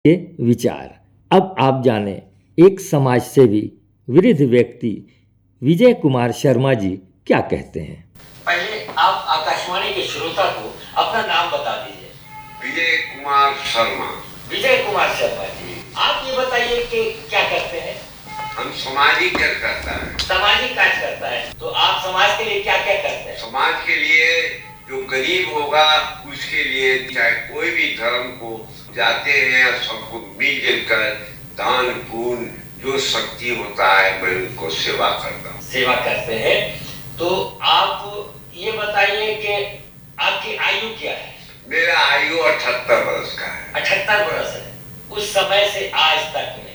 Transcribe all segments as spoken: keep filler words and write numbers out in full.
के विचार। अब आप जाने एक समाज सेवी वृद्ध व्यक्ति विजय कुमार शर्मा जी क्या कहते हैं। पहले आप आकाशवाणी के श्रोता को अपना नाम बता दीजिए। विजय कुमार शर्मा। विजय कुमार शर्मा जी, आप ये बताइए कि क्या करते हैं। हम सामाजिक कार्य करता है। सामाजिक कार्य करता है, तो आप समाज के लिए क्या क्या करते हैं। समाज के लिए जो गरीब होगा उसके लिए, चाहे कोई भी धर्म को जाते हैं, सबको मिलजुल कर दान पुण्य जो शक्ति होता है मैं उनको सेवा करता हूँ। सेवा करते हैं, तो आप ये बताइए कि आपकी आयु क्या है। मेरा आयु अठहत्तर वर्ष का है। अठहत्तर वर्ष है। उस समय से आज तक में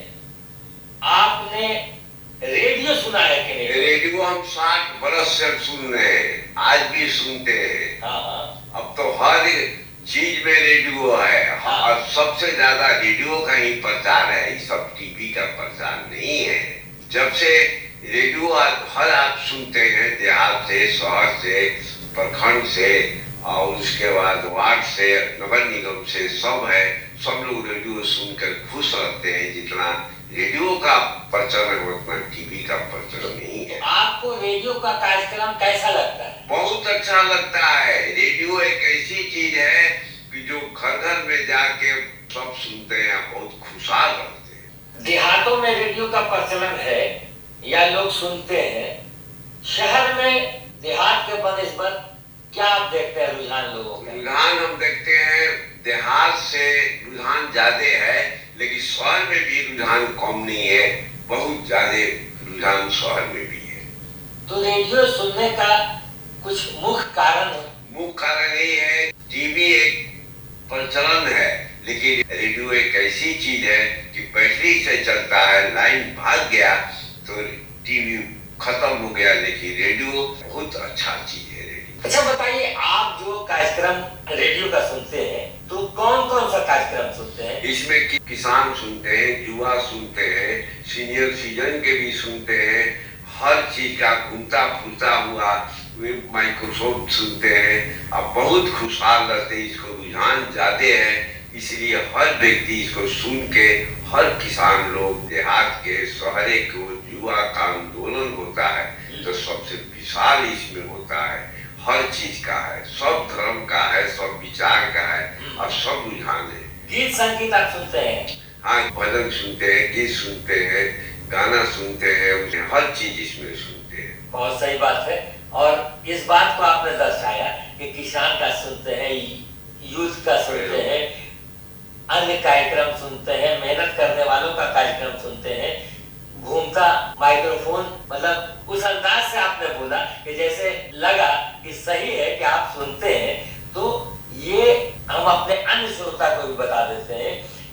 आपने रेडियो सुना है कि नहीं। रेडियो हम साठ वर्ष से सुन रहे हैं, आज भी सुनते हैं। हाँ हाँ। अब तो हर चीज में रेडियो है। हाँ। और सबसे ज्यादा रेडियो का ही प्रचार है, ये सब टीवी का प्रचार नहीं है। जब से रेडियो हर आप सुनते हैं, देहात से, शहर से, प्रखंड से और उसके बाद वार्ड से, नगर निगम से, सब है, सब लोग रेडियो सुनकर खुश रहते हैं। जितना रेडियो का प्रचलन है उतना टीवी का प्रचलन नहीं है। आपको रेडियो का कार्यक्रम कैसा लगता है। बहुत अच्छा लगता है। रेडियो एक ऐसी चीज है कि जो घर घर में जाके सब सुनते हैं, बहुत खुशहाल रहते हैं। देहातों में रेडियो का प्रचलन है या लोग सुनते हैं, शहर में देहात के बनिस्बत क्या आप देखते हैं रुझान लोगों का। रुझान हम देखते हैं देहात से रुझान ज्यादा है, लेकिन शहर में भी रुझान कम नहीं है, बहुत ज्यादा रुझान शहर में भी है। तो रेडियो सुनने का कुछ मुख्य कारण मुख्य कारण यही है, टीवी एक प्रचलन है, लेकिन रेडियो एक ऐसी चीज है कि बैटरी से चलता है, लाइन भाग गया तो टीवी खत्म हो गया, लेकिन रेडियो बहुत अच्छा चीज है। अच्छा बताइए, आप जो कार्यक्रम रेडियो का सुनते हैं तो कौन कौन सा कार्यक्रम सुनते हैं। इसमें कि, किसान सुनते हैं, युवा सुनते हैं, सीनियर सिटीजन के भी सुनते हैं, हर चीज का घूमता फूलता हुआ वे माइक्रोसॉफ्ट सुनते हैं। अब बहुत खुशहाल रहते हैं, इसको रुझान ज्यादा है, इसलिए हर व्यक्ति इसको सुन के, हर किसान लोग देहात के शहरे को युवा का आंदोलन होता है तो सबसे विशाल इसमें होता है, हर चीज का है, सब धर्म का है, सब विचार का है और सब रुझान है। गीत संगीत आप सुनते हैं। हाँ, भजन सुनते हैं, गीत सुनते हैं, गाना सुनते हैं, हर चीज इसमें सुनते हैं। बहुत सही बात है। और इस बात को आपने दर्शाया कि किसान का सुनते हैं, यूथ का सुनते हैं, अन्य कार्यक्रम सुनते हैं, मेहनत करने वालों का कार्यक्रम सुनते हैं, घूमता माइक्रोफोन, मतलब उस अंदाज से आपने बोला कि जैसे लगा कि सही है कि आप सुनते हैं। तो ये हम अपने अन्य श्रोता को भी बता देते हैं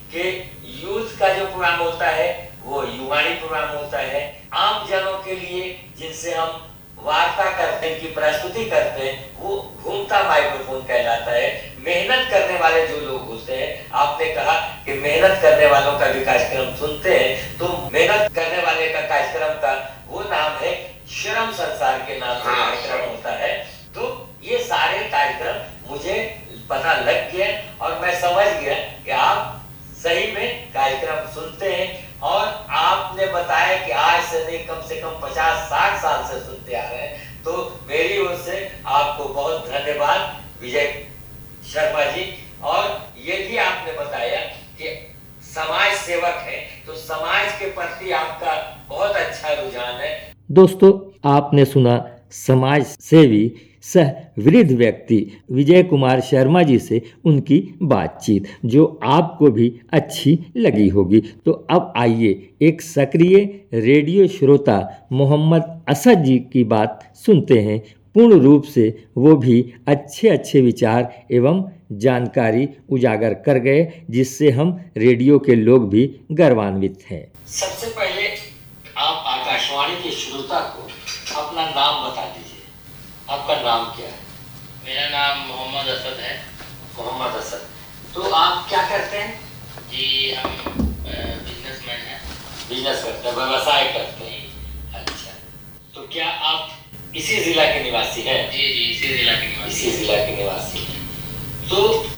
कि यूथ का जो प्रोग्राम होता है वो युवाणी प्रोग्राम होता है। आम जनों के लिए जिनसे हम वार्ता करते हैं, की प्रस्तुति करते हैं, वो घूमता माइक्रोफोन कहलाता है। मेहनत करने वाले जो लोग होते हैं, आपने कहा कि मेहनत करने वालों का भी कार्यक्रम सुनते हैं, तो मेहनत करने वाले का कार्यक्रम का वो नाम है श्रम संसार के नाम से कार्यक्रम होता है। तो ये सारे कार्यक्रम मुझे पता लग गया और मैं समझ गया कि आप सही में कार्यक्रम सुनते हैं। और आपने बताया कि आज से नहीं कम से कम पचास साठ साल से सुनते आ रहे हैं, तो मेरी ओर से आपको बहुत धन्यवाद विजय शर्मा जी। और ये भी आपने बताया कि समाज सेवक है, तो समाज के प्रति आपका बहुत अच्छा रुझान है। दोस्तों, आपने सुना समाज सेवी सह वृद्ध व्यक्ति विजय कुमार शर्मा जी से उनकी बातचीत, जो आपको भी अच्छी लगी होगी। तो अब आइए एक सक्रिय रेडियो श्रोता मोहम्मद असद जी की बात सुनते हैं। पूर्ण रूप से वो भी अच्छे अच्छे विचार एवं जानकारी उजागर कर गए, जिससे हम रेडियो के लोग भी गर्वान्वित हैं। सबसे पहले आप आकाशवाणी के श्रोता को अपना नाम बता दीजिए। आपका नाम क्या है। मेरा नाम मोहम्मद असद है। मोहम्मद असद, तो आप क्या करते हैं। जी हम बिजनेसमैन हैं। बिजनेस करते हैं, व्यवसाय करते हैं। अच्छा, तो क्या आप इसी जिला के निवासी हैं। जी जी इसी जिला के निवासी इसी जिला के निवासी हैं। तो